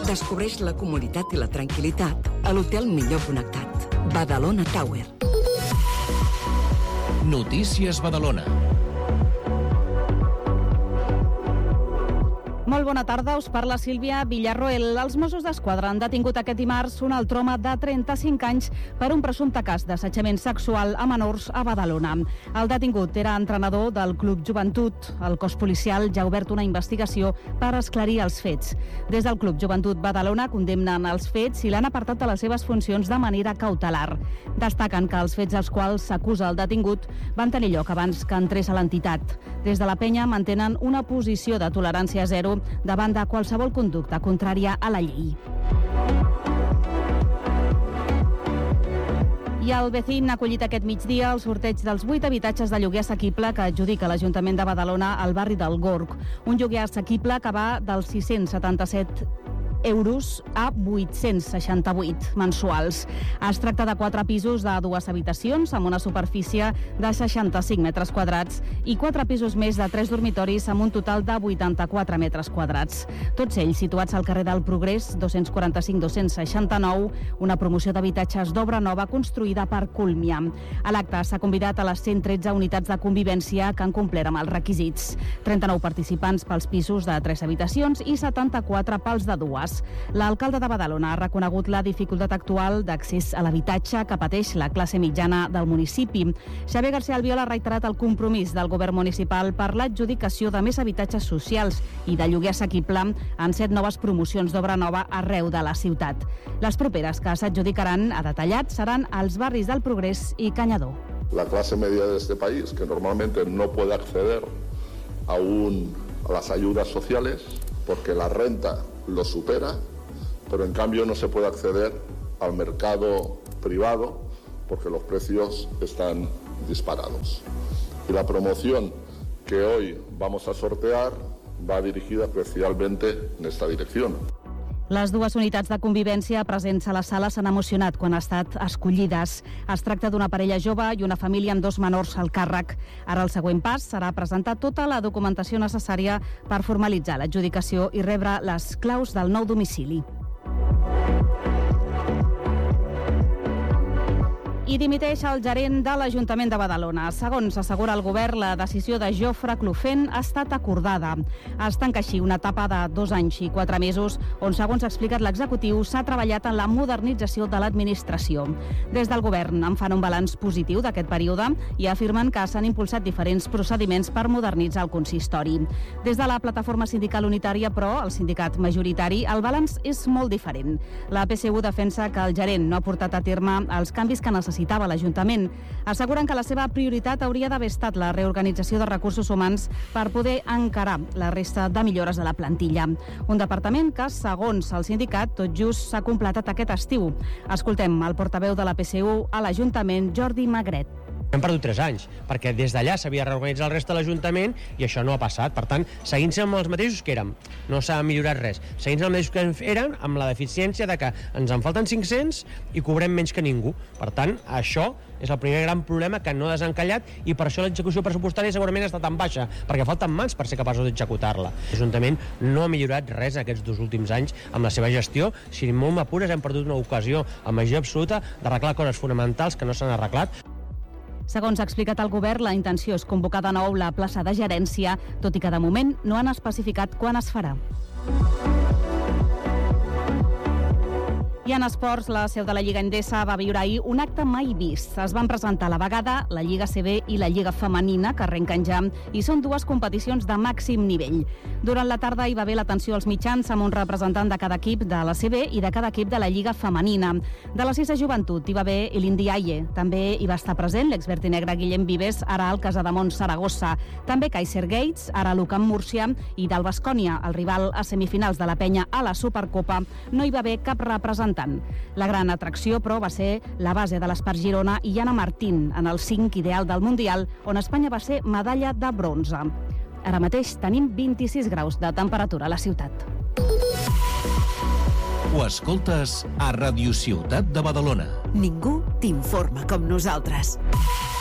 Descobreix la comoditat i la tranquil·litat a l'hotel millor connectat. Badalona Tower. Notícies Badalona. Molt bona tarda, us parla Sílvia Villarroel. Els Mossos d'Esquadra han detingut aquest dimarts un altre home de 35 anys per un presumpte cas d'assetjament sexual a menors a Badalona. El detingut era entrenador del Club Joventut. El cos policial ja ha obert una investigació per esclarir els fets. Des del Club Joventut Badalona condemnen els fets i l'han apartat de les seves funcions de manera cautelar. Destaquen que els fets als quals s'acusa el detingut van tenir lloc abans que entrés a l'entitat. Des de la penya mantenen una posició de tolerància zero davant de qualsevol conducta contrària a la llei. I el Vecín ha acollit aquest migdia el sorteig dels 8 habitatges de lloguer assequible que adjudica l'Ajuntament de Badalona al barri del Gorg. Un lloguer assequible que va dels 677 euros a 868 mensuals. Es tracta de 4 pisos de 2 habitacions amb una superfície de 65 metres quadrats i 4 pisos més de 3 dormitoris amb un total de 84 metres quadrats. Tots ells situats al carrer del Progrés 245-269, una promoció d'habitatges d'obra nova construïda per Culmia. A l'acte s'ha convidat a les 113 unitats de convivència que han complert amb els requisits. 39 participants pels pisos de 3 habitacions i 74 pels de 2. L'alcalde de Badalona ha reconegut la dificultat actual d'accés a l'habitatge que pateix la classe mitjana del municipi. Xavier García Albiol ha reiterat el compromís del govern municipal per l'adjudicació de més habitatges socials i de lloguer assequible en 7 noves promocions d'obra nova arreu de la ciutat. Les properes que s'adjudicaran, ha detallat, seran als barris del Progrés i Canyadó. La clase media de este país, que normalmente no puede acceder a las ayudas sociales porque la renta lo supera, pero en cambio no se puede acceder al mercado privado porque los precios están disparados. Y la promoción que hoy vamos a sortear va dirigida especialmente en esta dirección. Les 2 unitats de convivència presents a la sala s'han emocionat quan han estat escollides. Es tracta d'una parella jove i una família amb 2 menors al càrrec. Ara el següent pas serà presentar tota la documentació necessària per formalitzar l'adjudicació i rebre les claus del nou domicili. I dimiteix el gerent de l'Ajuntament de Badalona. Segons assegura el govern, la decisió de Jofre Clofent ha estat acordada. Es tanca així una etapa de 2 anys i 4 mesos on, segons ha explicat l'executiu, s'ha treballat en la modernització de l'administració. Des del govern en fan un balanç positiu d'aquest període i afirmen que s'han impulsat diferents procediments per modernitzar el consistori. Des de la plataforma sindical unitària, però, el sindicat majoritari, el balanç és molt diferent. La PSU defensa que el gerent no ha portat a terme els canvis que necessitava l'Ajuntament. Asseguren que la seva prioritat hauria d'haver estat la reorganització de recursos humans per poder encarar la resta de millores de la plantilla. Un departament que, segons el sindicat, tot just s'ha completat aquest estiu. Escoltem el portaveu de la PSU a l'Ajuntament, Jordi Magret. Hem perdut 3 anys, perquè des d'allà s'havia reorganitzat el reste de l'Ajuntament i això no ha passat. Per tant, seguint amb els mateixos que érem, no s'ha millorat res. Seguint amb els mateixos que eren, amb la deficiència de que ens en falten 500 i cobrem menys que ningú. Per tant, això és el primer gran problema que no ha desencallat i per això l'execució pressupostària segurament està tan baixa, perquè falten mans per ser capaços d'executar-la. L'Ajuntament no ha millorat res en aquests 2 últims anys amb la seva gestió. Si molt m'apures, hem perdut una ocasió amb majoria absoluta d'arreglar coses fonamentals que no s'han arreglat. Segons ha explicat el govern, la intenció és convocar de nou la plaça de gerència, tot i que de moment no han especificat quan es farà. I en esports, la seu de la Lliga Endesa va viure ahir un acte mai vist. Es van presentar a la vegada la Lliga CB i la Lliga Femenina, que arrenquen ja, i són 2 competicions de màxim nivell. Durant la tarda hi va haver l'atenció als mitjans amb un representant de cada equip de la CB i de cada equip de la Lliga Femenina. De la 6 de joventut hi va haver l'Indi Aie. També hi va estar present l'expert i negre Guillem Vives, ara al Casademont Saragossa. També Kaiser Gates, ara l'UCAM Múrcia, i del Baskonia, el rival a semifinals de la penya a la Supercopa, no hi va haver cap representant. La gran atracció, però, va ser la base de l'Espart Girona i Anna Martín, en el 5 ideal del Mundial, on Espanya va ser medalla de bronze. Ara mateix tenim 26 graus de temperatura a la ciutat. Ho escoltes a Radio Ciutat de Badalona. Ningú t'informa com nosaltres.